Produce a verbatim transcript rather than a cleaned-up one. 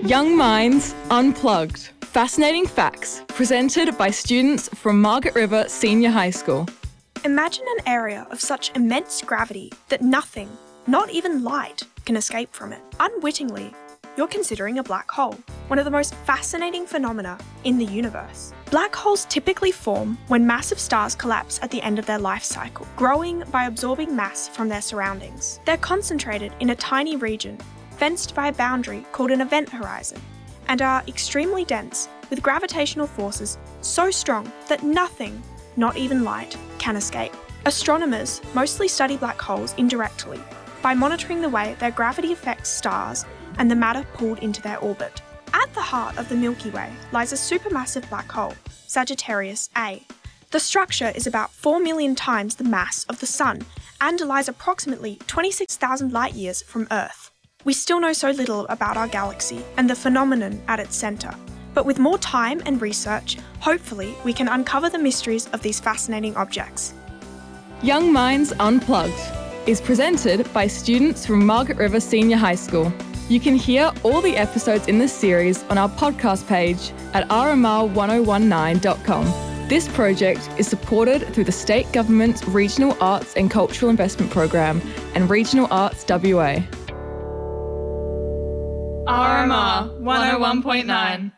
Young Minds Unplugged. Fascinating facts presented by students from Margaret River Senior High School. Imagine an area of such immense gravity that nothing, not even light, can escape from it. Unwittingly, you're considering a black hole, one of the most fascinating phenomena in the universe. Black holes typically form when massive stars collapse at the end of their life cycle, growing by absorbing mass from their surroundings. They're concentrated in a tiny region, fenced by a boundary called an event horizon, and are extremely dense, with gravitational forces so strong that nothing, not even light, can escape. Astronomers mostly study black holes indirectly, by monitoring the way their gravity affects stars and the matter pulled into their orbit. At the heart of the Milky Way lies a supermassive black hole, Sagittarius A. The structure is about four million times the mass of the Sun and lies approximately twenty-six thousand light-years from Earth. We still know so little about our galaxy and the phenomenon at its centre, but with more time and research, hopefully we can uncover the mysteries of these fascinating objects. Young Minds Unplugged is presented by students from Margaret River Senior High School. You can hear all the episodes in this series on our podcast page at r m r one oh one nine dot com. This project is supported through the State Government's Regional Arts and Cultural Investment Program and Regional Arts W A. R M R one oh one point nine.